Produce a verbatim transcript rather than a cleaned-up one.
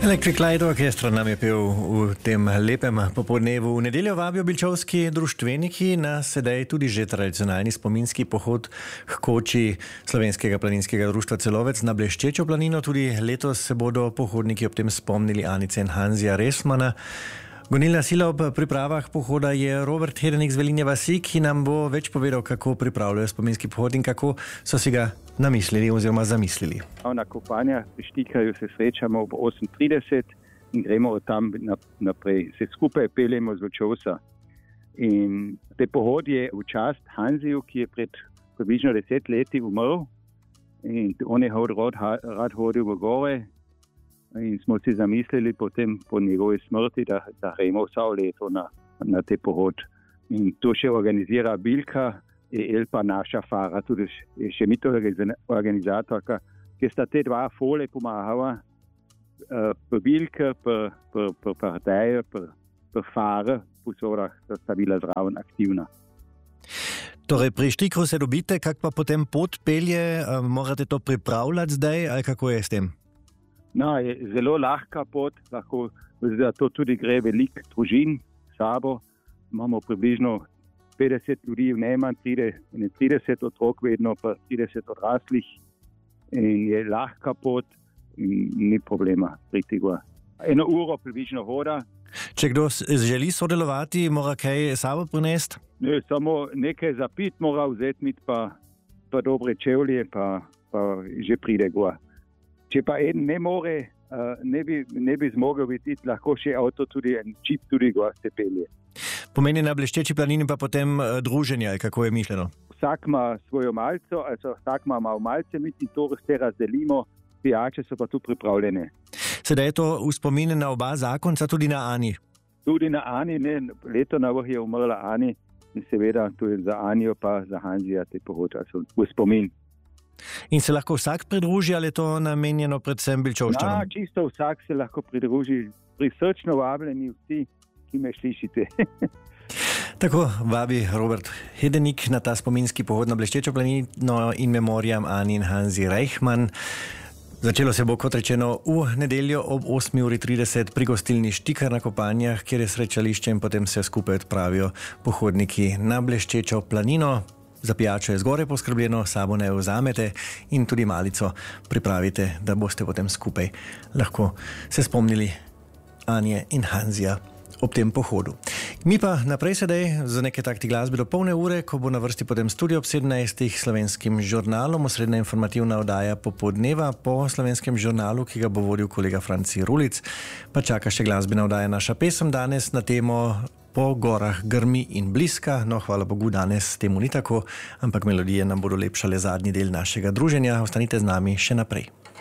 Electric Light Orchestra nam je pel v tem lepem popoldnevu. V nedeljo vabijo bilčovski društveniki na sedaj tudi že tradicionalni spominski pohod k koči Slovenskega planinskega društva Celovec na Bleščečo planino. Tudi letos se bodo pohodniki ob tem spomnili Anice in Hanzija Resmana. Gonilna sila ob pripravah pohoda je Robert Hedenik z Velinje vasi, ki nam bo več povedal, kako pripravljajo spominski pohod in kako so si ga namislili oziroma zamislili. Na kopanjah pri Štikraju se srečamo ob osem trideset in gremo od tam naprej. Se skupaj peljemo z Vrčovca. In te pohod je v čast Hanziju, ki je pred približno deset leti umrl. In on je rad, rad hodil v gore. In smo si zamislili potem po njegovi smrti, da, da gremo vsa leto na, na te pohod. In to še organizira Bilka, El pa naša fara, tudi še mi to organizatorka, ki sta te dva fole pomagala, uh, pa Bilka, pa, pa, pa partijo, pa, pa fara, posorah, da sta bila zraven aktivna. Torej, pri Štikru se dobite, kak pa potem pot pelje, uh, morate to pripravljati zdaj, ali kako je s tem? No, je zelo lahka pot, lahko zato tudi gre veliko družin s sabo. Imamo približno petdeset ljudi v najmanj, trideset otrok vedno, pa trideset odraslih. In je lahka pot in ni problema priti gor. Eno uro približno hoda. Če kdo želi sodelovati, mora kaj sabo prinesti? Ne, samo nekaj za pit mora vzeti, pa, pa dobre čevlje, pa, pa že pride gor. Če pa en ne more, ne bi, ne bi zmogel biti, lahko še avto tudi, en čip tudi gor se pelje. Pomeni na Bleščeči planini pa potem druženje, kako je mišljeno? Vsak ima svojo malco, also vsak ima malo malce, mi to vse razdelimo, pijače so pa tu pripravljene. Sedaj je to v spomine na oba zakonca, tudi na Ani? Tudi na Ani, ne, leto na vrh je umrla Ani in seveda tudi za Anijo pa za Hanzija te pohod, also v spomin. In se lahko vsak pridruži, ali je to namenjeno predvsem Bilčovščanom? Ja, čisto vsak se lahko pridruži. Prisrčno vabljeni vsi, ki me slišite. Tako vabi Robert Hedenik na ta spominski pohod na Bleščečo planino in memoriam Ani in Hanzi Reichmann. Začelo se bo, kot rečeno, v nedeljo ob osem uri trideset pri gostilni Štikar na Kopanjah, kjer je srečališče in potem se skupaj odpravijo pohodniki na Bleščečo planino. Za pijačo je zgoraj poskrbljeno, sabo ne vzamete in tudi malico pripravite, da boste potem skupaj lahko se spomnili Anje in Hanzija ob tem pohodu. Mi pa naprej sedaj za nekaj takti glasbe do polne ure, ko bo na vrsti potem studio ob sedemnajstih Slovenskim žurnalom, osrednja informativna oddaja popoldneva po Slovenskem žurnalu, ki ga bo vodil kolega Franci Rulic. Pa čaka še glasbena oddaja Naša pesem danes na temo Po gorah grmi in bliska. No, hvala Bogu, danes temu ni tako, ampak melodije nam bodo lepšale zadnji del našega druženja. Ostanite z nami še naprej.